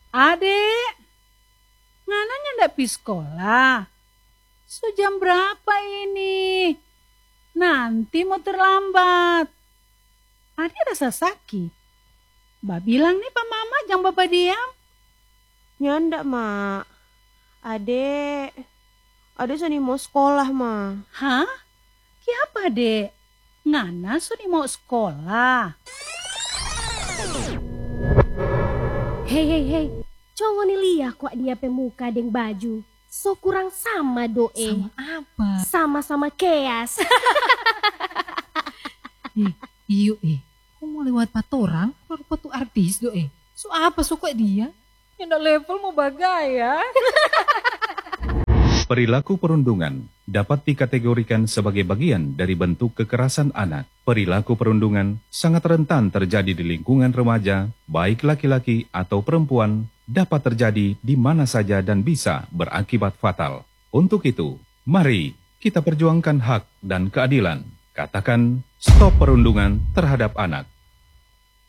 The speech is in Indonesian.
Adek, ngananya ndak pi sekolah? Sejam berapa ini? Nanti mau terlambat. Adek rasa sakit. Mbak bilang nih Pak Mama jangan bapak diam. Nyanda, Mak. Adek sani mau sekolah, Ma. Hah? Kiapa, Dek? Ngana suni mau sekolah? Hei. Congo nih liah kok dia pemuka deng baju. So kurang sama doe. Sama apa? Sama-sama keas. Iyo kok mau lewat patorang? Baru patu artis doe. So apa so kok dia? Yang ndak level mau bagaya. Perilaku perundungan dapat dikategorikan sebagai bagian dari bentuk kekerasan anak. Perilaku perundungan sangat rentan terjadi di lingkungan remaja, baik laki-laki atau perempuan, dapat terjadi di mana saja dan bisa berakibat fatal. Untuk itu, mari kita perjuangkan hak dan keadilan. Katakan stop perundungan terhadap anak.